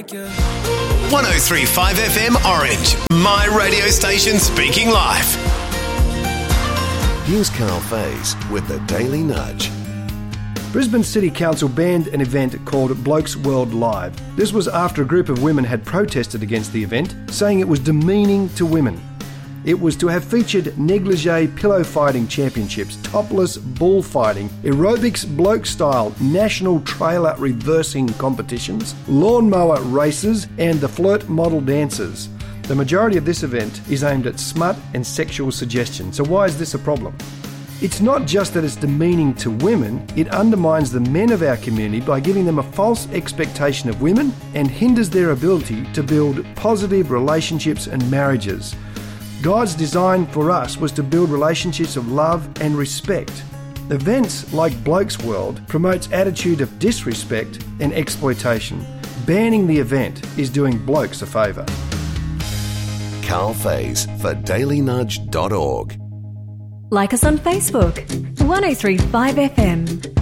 like you. 103.5 FM Orange, my radio station speaking live. Here's Carl Faze with the Daily Nudge. Brisbane City Council banned an event called Blokes World Live. This was after a group of women had protested against the event, saying it was demeaning to women. It was to have featured negligee pillow fighting championships, topless bullfighting, aerobics bloke style national trailer reversing competitions, lawnmower races and the flirt model dances. The majority of this event is aimed at smut and sexual suggestion. So why is this a problem? It's not just that it's demeaning to women, it undermines the men of our community by giving them a false expectation of women and hinders their ability to build positive relationships and marriages. God's design for us was to build relationships of love and respect. Events like Blokes World promotes attitude of disrespect and exploitation. Banning the event is doing blokes a favour. Carl Faze for dailynudge.org. Like us on Facebook, 103.5 FM.